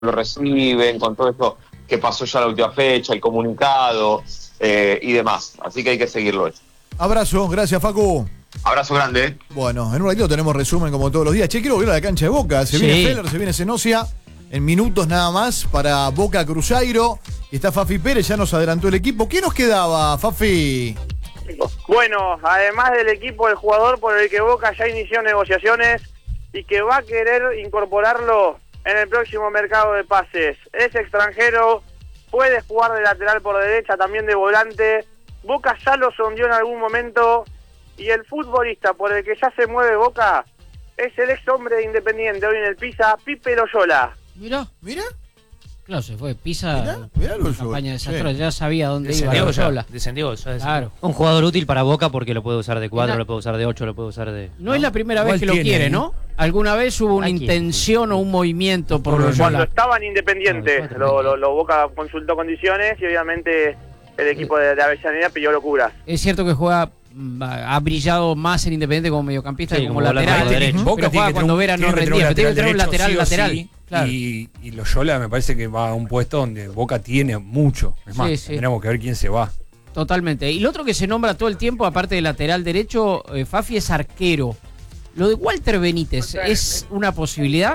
lo reciben, con todo esto que pasó ya la última fecha, el comunicado y demás. Así que hay que seguirlo eso. Abrazo, gracias Facu. Abrazo grande. Bueno, en un ratito tenemos resumen como todos los días. Che, quiero volver a la cancha de Boca. Se viene Feller, se viene Senosia. En minutos nada más para Boca Cruzeiro. Y está Fafi Pérez, ya nos adelantó el equipo. ¿Qué nos quedaba, Fafi? Bueno, además del equipo, el jugador por el que Boca ya inició negociaciones y que va a querer incorporarlo en el próximo mercado de pases. Es extranjero, puede jugar de lateral por derecha, también de volante. Boca ya lo sondeó en algún momento y el futbolista por el que ya se mueve Boca es el ex hombre de Independiente, hoy en el Pisa, Pipe Loyola. Mira. Claro, se fue Pisa, Mirá campaña desastrosa, ya sabía dónde iba Loyola. Descendió. Claro. Un jugador útil para Boca porque lo puede usar de 4, lo puede usar de 8, lo puede usar de... No es la primera vez que lo quiere, ¿no? Alguna vez hubo una intención o un movimiento por Loyola. Cuando estaba en Independiente, lo Boca consultó condiciones y obviamente el equipo de Avellaneda pidió locuras. Es cierto que ha brillado más en Independiente como mediocampista que como lateral, Boca pero juega cuando Vera no rendía, tiene que tener un lateral. Sí, claro. Y Loyola me parece que va a un puesto donde Boca tiene mucho. Es más, tenemos que ver quién se va. Totalmente. Y lo otro que se nombra todo el tiempo, aparte de lateral derecho, Fafi, es arquero. Lo de Walter Benítez, ¿es una posibilidad?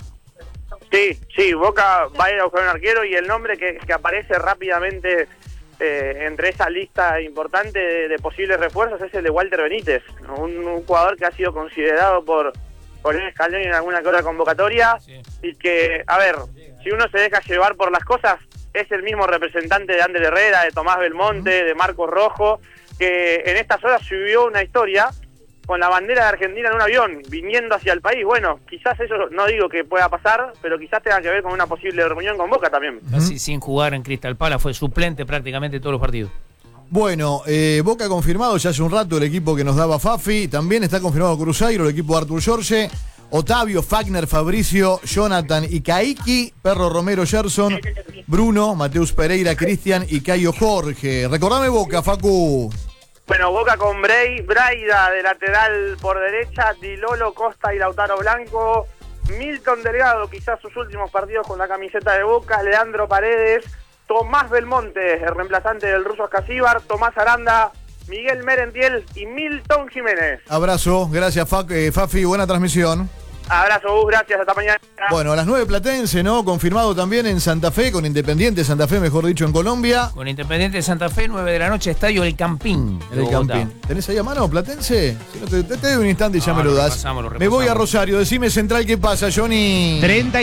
Sí, Boca va a ir a buscar un arquero y el nombre que aparece rápidamente entre esa lista importante de posibles refuerzos es el de Walter Benítez, un jugador que ha sido considerado por el Scaloni en alguna que otra convocatoria y que, a ver, si uno se deja llevar por las cosas, es el mismo representante de Ander Herrera, de Tomás Belmonte, de Marcos Rojo, que en estas horas subió una historia con la bandera de Argentina en un avión, viniendo hacia el país. Bueno, quizás eso, no digo que pueda pasar, pero quizás tenga que ver con una posible reunión con Boca también. Casi sin jugar en Crystal Palace, fue suplente prácticamente todos los partidos. Bueno, Boca confirmado ya hace un rato el equipo que nos daba Fafi. También está confirmado Cruzeiro, el equipo de Artur Jorge, Otavio, Fagner, Fabricio, Jonathan y Caiki, Perro Romero, Gerson, Bruno, Mateus Pereira, Cristian y Caio Jorge. Recordame Boca, Facu. Bueno, Boca con Braida de lateral por derecha, Dilolo, Costa y Lautaro Blanco, Milton Delgado, quizás sus últimos partidos con la camiseta de Boca, Leandro Paredes, Tomás Belmonte, el reemplazante del ruso Escasíbar, Tomás Aranda, Miguel Merentiel y Milton Jiménez. Abrazo, gracias Fafi, buena transmisión. Abrazo, Gus, gracias, hasta mañana. Bueno, a las 9 Platense, ¿no? Confirmado también en Santa Fe, con Independiente Santa Fe, mejor dicho, en Colombia. Con Independiente de Santa Fe, 9 de la noche, estadio El Campín. El Campín. ¿Tenés ahí a mano, Platense? Si no, te doy un instante y ya me lo das. Me voy a Rosario, decime Central qué pasa, Johnny.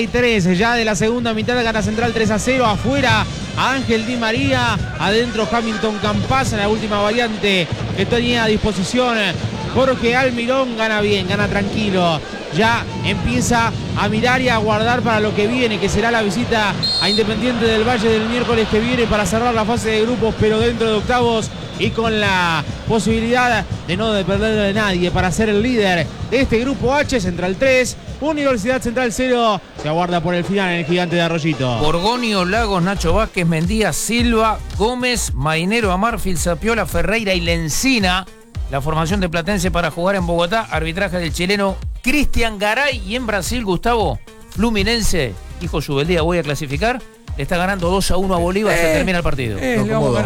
33 ya de la segunda mitad, gana Central 3-0, afuera Ángel Di María, adentro Hamilton Campás, en la última variante que tenía a disposición Jorge Almirón, gana bien, gana tranquilo. Ya empieza a mirar y a guardar para lo que viene, que será la visita a Independiente del Valle del miércoles que viene para cerrar la fase de grupos, pero dentro de octavos y con la posibilidad de no depender de nadie para ser el líder de este grupo H. Central 3, Universidad Central 0, se aguarda por el final en el Gigante de Arroyito. Borgonio, Lagos, Nacho Vázquez, Mendía, Silva, Gómez, Mainero, Amarfil, Sapiola, Ferreira y Lencina. La formación de Platense para jugar en Bogotá, arbitraje del chileno Cristian Garay. Y en Brasil, Gustavo, Fluminense, dijo Subeldía, voy a clasificar, le está ganando 2-1 a Bolívar, se termina el partido. Vamos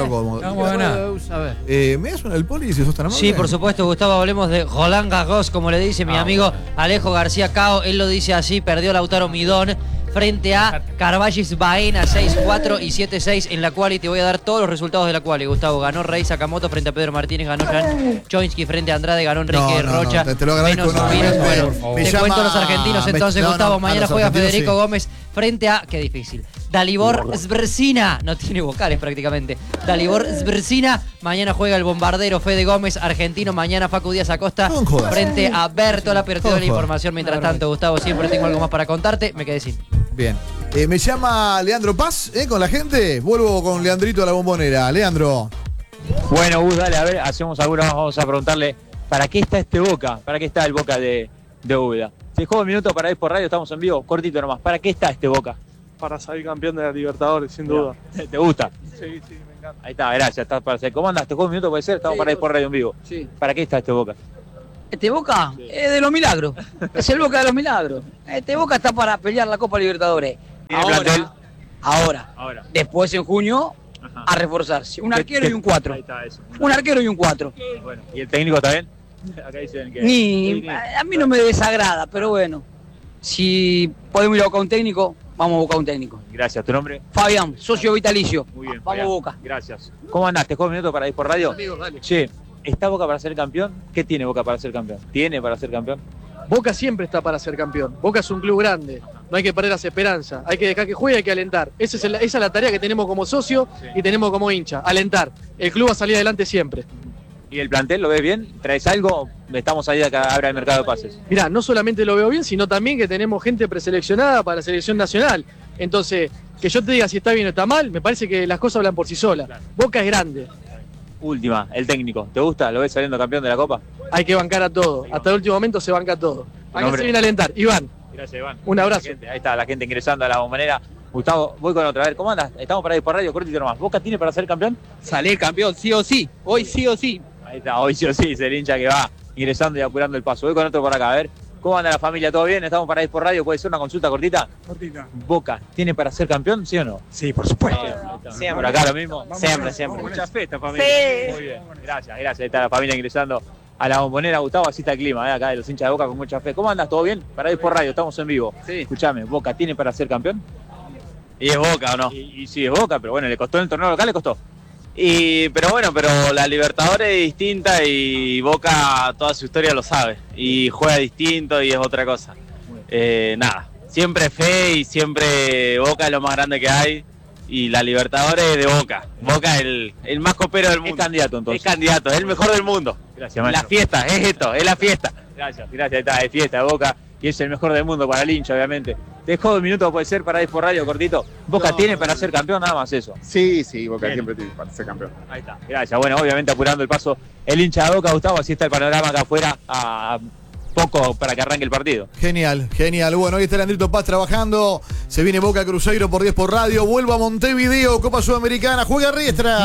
a ganar. ¿Me das el poli si sos tan amable? Sí, por supuesto, Gustavo, hablemos de Roland Garros, como le dice mi amigo Alejo García Cao, él lo dice así, perdió Lautaro Midón frente a Carvallis Baena 6-4 y 7-6 en la quali. Te voy a dar todos los resultados de la quali, Gustavo. Ganó Rey Sakamoto frente a Pedro Martínez, ganó Jan Choinsky frente a Andrade, ganó Enrique Rocha. Te lo agradezco. Bueno, te cuento los argentinos entonces, Gustavo. Mañana juega Federico Gómez frente a, qué difícil, Dalibor Svrcina, no tiene vocales prácticamente. Dalibor Svrcina, mañana juega el bombardero Fede Gómez, argentino. Mañana Facu Díaz Acosta frente a Bertola, pero te doy la información mientras tanto, Gustavo. Siempre tengo algo más para contarte, me quedé sin. Bien. Me llama Leandro Paz, con la gente. Vuelvo con Leandrito a la bombonera. Leandro. Bueno, Gus, dale, a ver, hacemos alguna más. Vamos a preguntarle, ¿para qué está este Boca? ¿Para qué está el Boca de Úbeda? Se juega un minuto para ir por radio, estamos en vivo, cortito nomás. ¿Para qué está este Boca? Para salir campeón de la Libertadores, sin duda. ¿Te gusta? Sí, me encanta. Ahí está, gracias. Estás para hacer. ¿Cómo andas? ¿Te juega un minuto? Puede ser, estamos para ir por radio en vivo. Sí. ¿Para qué está este Boca? Este Boca es de los milagros. Es el Boca de los milagros. Este Boca está para pelear la Copa Libertadores. Ahora. Después en junio a reforzarse. Un arquero y un 4. Ahí está eso. Un arquero y un 4. Bueno, ¿y el técnico está bien? Acá dicen que... A mí no me desagrada, pero bueno. Si podemos ir a buscar un técnico, vamos a buscar un técnico. Gracias, ¿tu nombre? Fabián, socio vitalicio. Muy bien, Vamos Fabián. a Boca. Gracias. ¿Cómo andaste? ¿Juego un minuto para ir por radio? Amigos, dale. Che, ¿está Boca para ser campeón? ¿Qué tiene Boca para ser campeón? ¿Tiene para ser campeón? Boca siempre está para ser campeón. Boca es un club grande. No hay que perder las esperanzas. Hay que dejar que juegue y hay que alentar. Esa es la tarea que tenemos como socio y tenemos como hincha. Alentar. El club va a salir adelante siempre. ¿Y el plantel lo ves bien? ¿Traes algo? Estamos ahí acá, abra el mercado de pases. Mirá, no solamente lo veo bien, sino también que tenemos gente preseleccionada para la selección nacional. Entonces, que yo te diga si está bien o está mal, me parece que las cosas hablan por sí solas. Claro. Boca es grande. Última, el técnico. ¿Te gusta? ¿Lo ves saliendo campeón de la Copa? Hay que bancar a todo. Hasta el último momento se banca a todo. Acá se viene a alentar. Iván. Gracias, Iván. Un abrazo. Ahí está la gente ingresando a la bombonera. Gustavo, voy con otra. A ver, ¿cómo andas? Estamos para ir por radio, cortito nomás. ¿Boca tiene para ser campeón? Salir campeón, sí o sí. Hoy sí o sí. Ahí está, hoy sí o sí, es el hincha que va ingresando y apurando el paso. Voy con otro por acá, a ver. ¿Cómo anda la familia? ¿Todo bien? Estamos para ir por radio. ¿Puede ser una consulta cortita? Cortita. ¿Boca tiene para ser campeón, sí o no? Sí, por supuesto. Siempre. ¿Por acá lo mismo? Siempre. Mucha fe esta familia. Sí. Muy bien. Gracias. Ahí está la familia ingresando a la bombonera. Gustavo, así está el clima, acá de los hinchas de Boca con mucha fe. ¿Cómo andas? ¿Todo bien? Para ir por radio, estamos en vivo. Sí. Escuchame, ¿Boca tiene para ser campeón? ¿Y es Boca o no? Y sí, es Boca, pero bueno, le costó en el torneo local, le costó. Pero la Libertadores es distinta y Boca toda su historia lo sabe. Y juega distinto y es otra cosa. Nada, siempre fe y siempre Boca es lo más grande que hay. Y la Libertadores es de Boca. Boca es el más copero del mundo. Es candidato entonces. Es candidato, es el mejor del mundo. Gracias, maestro. La fiesta, es esto, es la fiesta. Gracias, ahí está, de fiesta de Boca. Y es el mejor del mundo para el hincha, obviamente. Te dejo 2 minutos, puede ser, para ir por radio cortito. ¿Boca tiene para ser campeón? Nada más eso. Sí, Boca bien. Siempre tiene para ser campeón. Ahí está, gracias. Bueno, obviamente apurando el paso el hincha de Boca, Gustavo, así está el panorama acá afuera, a poco para que arranque el partido. Genial. Bueno, hoy está Leandrito Paz trabajando. Se viene Boca Cruzeiro por 10 por radio. Vuelva a Montevideo, Copa Sudamericana. Juega Riestra.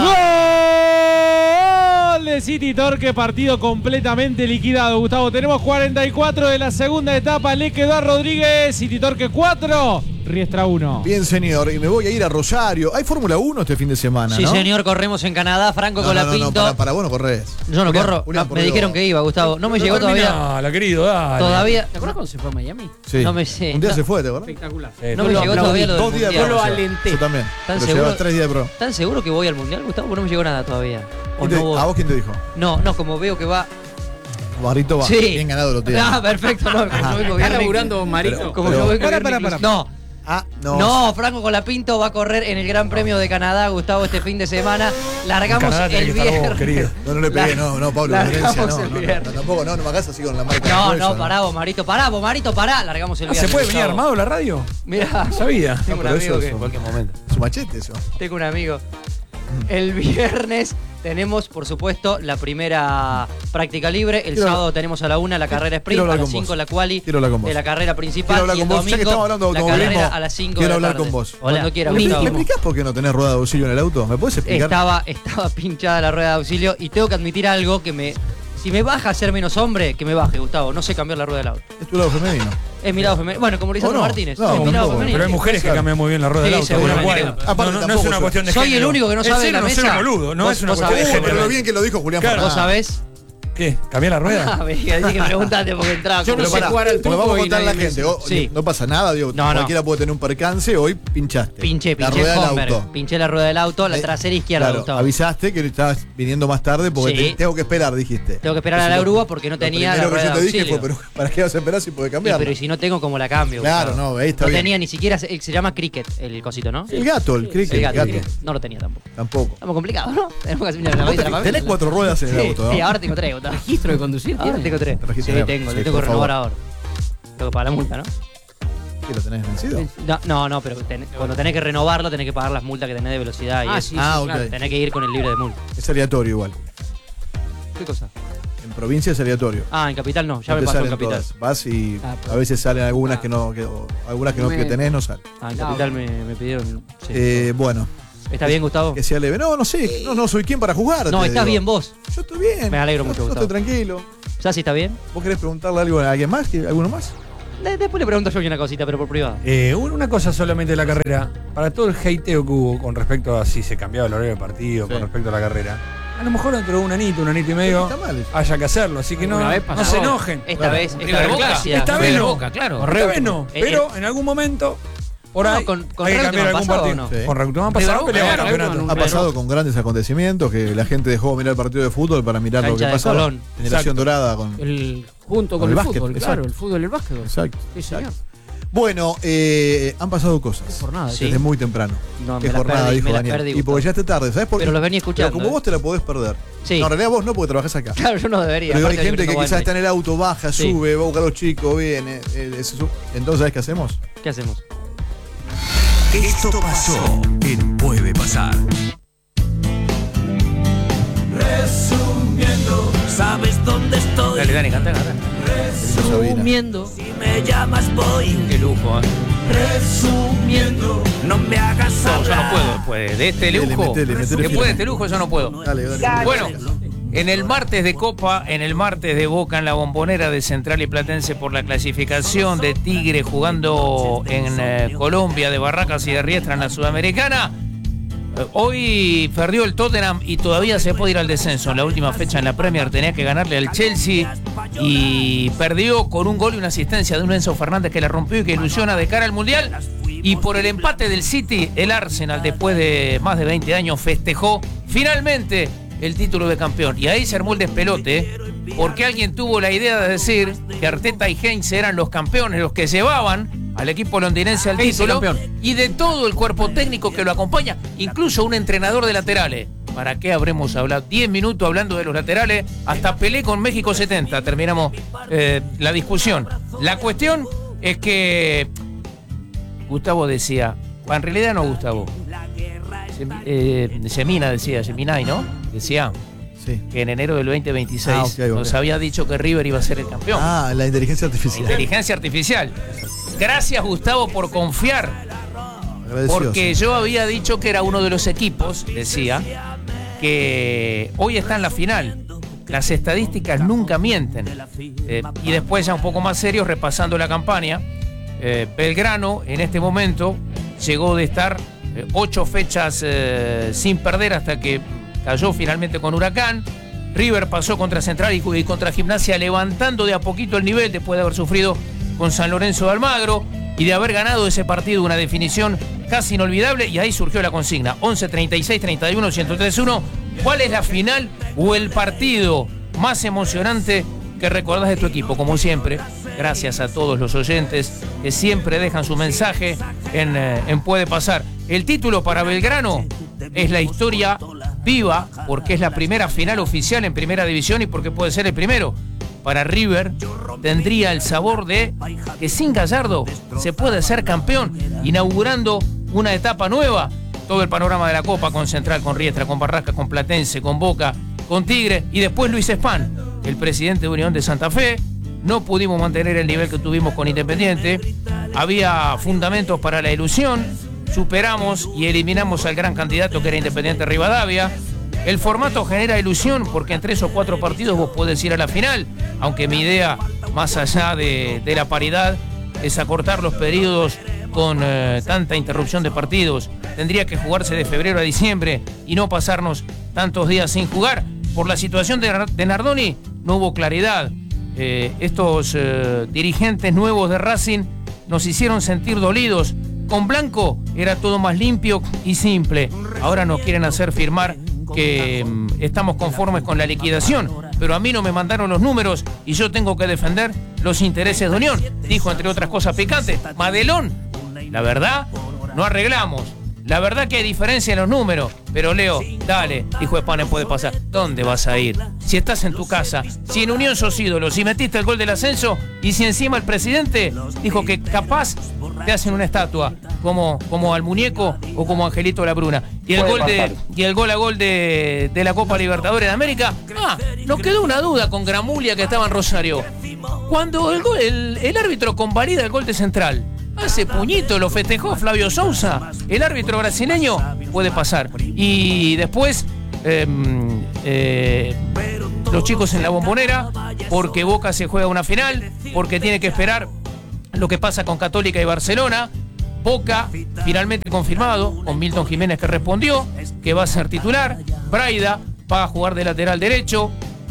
¡Gol de City Torque! Partido completamente liquidado, Gustavo. Tenemos 44 de la segunda etapa. Le quedó a Rodríguez. City Torque 4. Riestra 1. Bien, señor. Y me voy a ir a Rosario. Hay Fórmula 1 este fin de semana, sí, ¿no? Sí, señor. Corremos en Canadá. Franco Colapinto. No, para vos no corres. Yo no corro. Me dijeron que iba, Gustavo. No me llegó todavía. La querido, dale. Todavía. ¿Te acuerdas cuando se fue a Miami? Sí. No me sé. Un día se fue, ¿te acuerdas? Espectacular. No me llegó todavía lo del 2 días de mundial. prueba. Yo lo alenté. Yo también. ¿Están Pero seguros? 3 días de prueba. ¿Están seguros que voy al mundial, Gustavo? No me llegó nada todavía. ¿A vos quién te dijo? No, como veo que va. Marito va. Sí. Bien ganado lo tiene. Ah, perfecto. No, como vengo bien. ¿Está laburando Marito? Como yo vengo Para. No. No. No, Franco Colapinto va a correr en el Gran Premio de Canadá, Gustavo, este fin de semana. Largamos Canadá el viernes. No le pegué, no, Pablo. Largamos el viernes. Tampoco, no me hagas así con la marca. No, pará, vos, Marito, pará. Largamos el viernes. ¿Se puede venir Gustavo. armado la radio? Mirá, Sabía. tengo un amigo que. En cualquier momento. Su machete eso. Tengo un amigo. El viernes tenemos, por supuesto, la primera práctica libre. El sábado tenemos a la 1 la carrera sprint, a las 5 la quali de la carrera principal. Y el domingo ya que estamos hablando de la automovilismo, carrera a las 5 quiero de la hablar tarde. con vos. Cuando quieras, ¿Me Gustavo. explicás por qué no tenés rueda de auxilio en el auto? ¿Me puedes explicar? Estaba pinchada la rueda de auxilio y tengo que admitir algo que me... Si me baja a ser menos hombre, que me baje, Gustavo. No sé cambiar la rueda del auto. Es tu lado femenino. Es mi lado femenino. Bueno, como Lisandro Martínez. No, es mi lado no, femenino. Pero hay mujeres que cambian muy bien la rueda del auto. Seguramente. No es una cuestión de Soy género. el único que no sabe de la mesa. Es ser boludo, no es una cuestión de género. Pero lo bien que lo dijo Julián Fernández. ¿Vos sabés? ¿Qué? ¿Cambiar la rueda? Me dije que preguntaste porque entraba. Yo no sé jugar al Porque truco. vamos a y contar a la nadie me gente. dice. No pasa nada, digo. No. Cualquiera puede tener un percance. Hoy pinchaste. Pinché la rueda del Homer. auto. Pinché la rueda del auto, la trasera izquierda, Claro, Gustavo. avisaste que estabas viniendo más tarde porque Sí. tengo que esperar, dijiste. Tengo que esperar a la grúa porque no tenía la Lo primero rueda que de yo te dije auxilio. fue, pero ¿para qué vas a esperar si puede cambiar? Pero si no tengo, ¿cómo la cambio? Claro, Gustavo? no, ahí está No bien. tenía ni siquiera, se llama cricket el cosito, ¿no? El gato, el cricket. El gato. el gato. No lo tenía tampoco. Tampoco. Estamos complicados, ¿no? Tenemos que hacer una Vos tenés 4 ruedas en el auto, ¿no? Sí, ahora tengo 3, Gustavo. ¿Registro de conducir? Ahora tengo 3. Sí, Sí, tengo, le sí, tengo que por renovar favor. ahora. Tengo que pagar la multa, ¿no? ¿Qué lo tenés vencido? No, pero cuando tenés que renovarlo tenés que pagar las multas que tenés de velocidad y Ah, eso. sí, Ah, ok. claro. Tenés que ir con el libre de multa. Es aleatorio igual. ¿Qué cosa? En provincia es aleatorio. Ah, en Capital no, ya No me te pasó en salen Capital. todas. Vas y Ah, a veces salen algunas que no, algunas que no que tenés no salen. Ah, en Capital me pidieron. Sí. Bueno. ¿Está bien, Gustavo? Que sea leve. No sé. No soy quien para jugar. No, te estás digo. bien vos. Yo estoy bien. Me alegro mucho, Yo Gustavo. estoy tranquilo. ¿Sabes si está bien? ¿Vos querés preguntarle algo a alguien más? ¿Alguno más? Después le pregunto yo una cosita, pero por privado. Una cosa solamente de la carrera. Para todo el hateo que hubo con respecto a si se cambiaba el horario del partido, con respecto a la carrera, a lo mejor dentro de un anito y medio, haya que hacerlo. Así que no se enojen. Esta vez no. Claro. Pero en algún momento... Por ahí con hay que cambiar algún partido. ¿no? Sí. Con Recruitment pasado peleaba campeonato. Ha pasado con grandes acontecimientos que la gente dejó mirar el partido de fútbol para mirar lo que pasaba. Generación dorada con junto con el básquet, fútbol, claro, el fútbol y el básquet. Exacto. Sí, señor. Bueno, han pasado cosas. Jornada, desde muy temprano. No, ¿Qué jornada dijo Daniel? Y porque ya está tarde, ¿sabes por qué? Pero los venía escuchando. Pero como vos te la podés perder. Sí. No, en realidad vos no, porque trabajás acá. Claro, yo no debería. Pero hay gente que quizás está en el auto, baja, sube, va a buscar a los chicos, viene. Entonces, ¿sabes qué hacemos? ¿Qué hacemos? Esto pasó en Puede Pasar. Resumiendo, ¿sabes dónde estoy? Dale, Dani, canta. Resumiendo, si me llamas voy. Qué lujo, Resumiendo, no me hagas hablar. Yo no puedo después de este lujo. Después de este lujo yo no puedo. Dale. Bueno, en el martes de Copa, en el martes de Boca en la Bombonera de Central y Platense por la clasificación de Tigre jugando en Colombia, de Barracas y de Riestra en la Sudamericana. Hoy perdió el Tottenham y todavía se puede ir al descenso. En la última fecha en la Premier tenía que ganarle al Chelsea y perdió con un gol y una asistencia de un Enzo Fernández que la rompió y que ilusiona de cara al Mundial. Y por el empate del City, el Arsenal, después de más de 20 años, festejó finalmente el título de campeón. Y ahí se armó el despelote, porque alguien tuvo la idea de decir que Arteta y Heinz eran los campeones, los que llevaban al equipo londinense al título, y de todo el cuerpo técnico que lo acompaña, incluso un entrenador de laterales. ¿Para qué habremos hablado? 10 minutos hablando de los laterales, hasta Pelé con México 70, terminamos la discusión. La cuestión es que Gustavo decía, en realidad no Gustavo, Seminay, ¿no? Decía que en enero del 2026 nos había dicho que River iba a ser el campeón. La inteligencia artificial. Inteligencia artificial. Gracias, Gustavo, por confiar. Porque yo había dicho que era uno de los equipos, decía, que hoy está en la final. Las estadísticas nunca mienten. Y después, ya un poco más serios, repasando la campaña, Belgrano en este momento llegó de estar 8 fechas sin perder hasta que cayó finalmente con Huracán. River pasó contra Central y contra Gimnasia, levantando de a poquito el nivel después de haber sufrido con San Lorenzo de Almagro y de haber ganado ese partido una definición casi inolvidable. Y ahí surgió la consigna 11, 36, 31, 103-1. ¿Cuál es la final o el partido más emocionante que recordás de tu equipo? Como siempre, gracias a todos los oyentes que siempre dejan su mensaje en Puede Pasar. El título para Belgrano es la historia viva, porque es la primera final oficial en primera división y porque puede ser el primero. Para River tendría el sabor de que sin Gallardo se puede ser campeón, inaugurando una etapa nueva. Todo el panorama de la Copa, con Central, con Riestra, con Barracas, con Platense, con Boca, con Tigre, y después Luis Spán, el presidente de Unión de Santa Fe. No pudimos mantener el nivel que tuvimos con Independiente. Había fundamentos para la ilusión. Superamos y eliminamos al gran candidato que era Independiente Rivadavia. El formato genera ilusión porque en 3 o 4 partidos vos podés ir a la final, aunque mi idea, más allá de la paridad, es acortar los periodos con tanta interrupción de partidos. Tendría que jugarse de febrero a diciembre y no pasarnos tantos días sin jugar. Por la situación de Nardoni no hubo claridad. Estos dirigentes nuevos de Racing nos hicieron sentir dolidos. Con Blanco era todo más limpio y simple. Ahora nos quieren hacer firmar que estamos conformes con la liquidación, pero a mí no me mandaron los números y yo tengo que defender los intereses de Unión, dijo entre otras cosas picantes. Madelón, la verdad, no arreglamos. La verdad que hay diferencia en los números, pero Leo, dale, dijo Spán, Puede Pasar. ¿Dónde vas a ir? Si estás en tu casa, si en Unión sos ídolo, si metiste el gol del ascenso y si encima el presidente dijo que capaz te hacen una estatua como al muñeco o como Angelito Labruna. Y el gol a gol de la Copa Libertadores de América. Nos quedó una duda con Gramulia, que estaba en Rosario. Cuando el árbitro convalida el gol de Central, hace puñito, lo festejó Flavio Sousa, el árbitro brasileño. Puede pasar. Y después los chicos en la Bombonera, porque Boca se juega una final, porque tiene que esperar lo que pasa con Católica y Barcelona. Boca finalmente confirmado, con Milton Jiménez que respondió, que va a ser titular. Braida va a jugar de lateral derecho.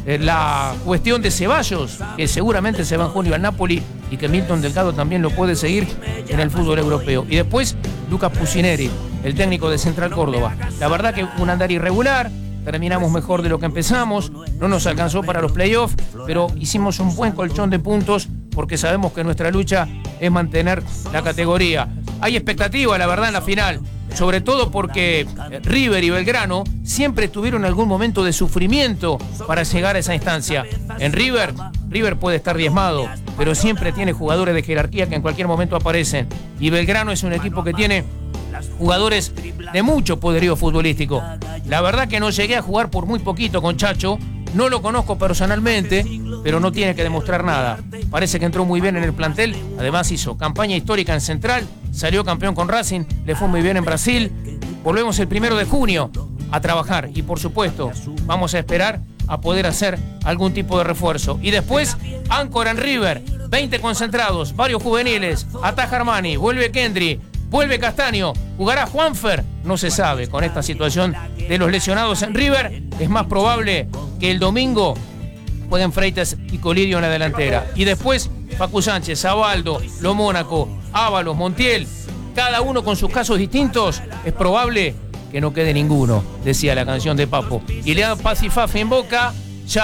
La cuestión de Ceballos, que seguramente se va en junio al Napoli y que Milton Delgado también lo puede seguir en el fútbol europeo. Y después Lucas Pusineri, el técnico de Central Córdoba. La verdad que un andar irregular, terminamos mejor de lo que empezamos, no nos alcanzó para los playoffs, pero hicimos un buen colchón de puntos porque sabemos que nuestra lucha es mantener la categoría. Hay expectativa, la verdad, en la final, sobre todo porque River y Belgrano siempre tuvieron algún momento de sufrimiento para llegar a esa instancia. En River puede estar diezmado, pero siempre tiene jugadores de jerarquía que en cualquier momento aparecen. Y Belgrano es un equipo que tiene jugadores de mucho poderío futbolístico. La verdad que no llegué a jugar por muy poquito con Chacho, no lo conozco personalmente, pero no tiene que demostrar nada. Parece que entró muy bien en el plantel, además hizo campaña histórica en Central, salió campeón con Racing, le fue muy bien en Brasil. Volvemos el 1 de junio a trabajar y por supuesto vamos a esperar a poder hacer algún tipo de refuerzo. Y después, Áncora en River, 20 concentrados, varios juveniles, ataja Armani, vuelve Kendry, vuelve Castaño, jugará Juanfer, no se sabe. Con esta situación de los lesionados en River, es más probable que el domingo jueguen Freitas y Colidio en la delantera. Y después, Facu Sánchez, Zabaldo, Lo Mónaco, Ábalos, Montiel, cada uno con sus casos distintos, es probable que no quede ninguno, decía la canción de Papo. Y le dan Paz y Fafi en Boca,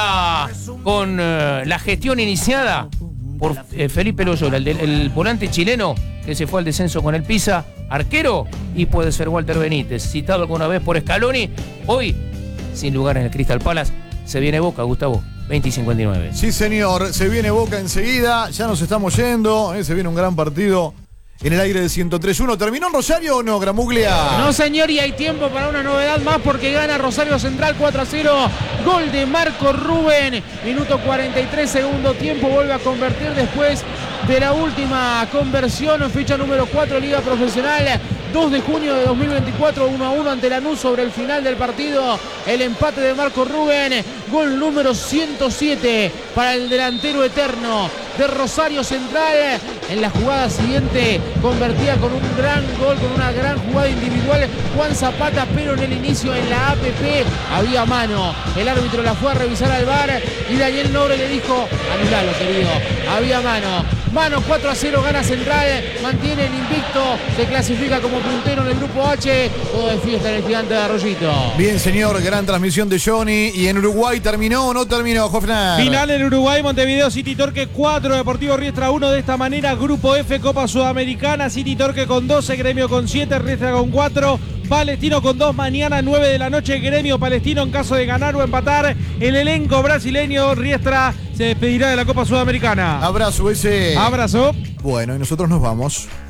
ya con la gestión iniciada por Felipe Loyola, el volante chileno que se fue al descenso con el Pisa, arquero, y puede ser Walter Benítez, citado alguna vez por Scaloni. Hoy, sin lugar en el Crystal Palace, se viene Boca, Gustavo, 20 y 59. Sí, señor, se viene Boca enseguida, ya nos estamos yendo, se viene un gran partido en el aire de 103.1. ¿Terminó en Rosario o no, Gramuglia? No, señor, y hay tiempo para una novedad más porque gana Rosario Central 4-0. Gol de Marco Rubén. Minuto 43, segundo tiempo. Vuelve a convertir después de la última conversión. Fecha número 4, Liga Profesional. 2 de junio de 2024, 1-1 ante Lanús sobre el final del partido. El empate de Marco Rubén. Gol número 107 para el delantero eterno de Rosario Central. En la jugada siguiente convertía con un gran gol, con una gran jugada individual Juan Zapata, pero en el inicio en la APP había mano. El árbitro la fue a revisar al VAR y Daniel Nobre le dijo: anulalo, querido, había mano. Mano, 4-0, gana Central, mantiene el invicto, se clasifica como puntero en el grupo H. Todo de fiesta en el Gigante de Arroyito. Bien, señor, gran transmisión de Johnny. ¿Y en Uruguay terminó o no terminó, Hofner? Final en Uruguay, Montevideo City Torque 4, Deportivo Riestra 1. De esta manera, grupo F, Copa Sudamericana, City Torque con 12, Gremio con 7, Riestra con 4. Palestino con 2, mañana 9 de la noche, Gremio Palestino en caso de ganar o empatar. El elenco brasileño, Riestra, se despedirá de la Copa Sudamericana. Abrazo ese. Abrazo. Bueno, y nosotros nos vamos.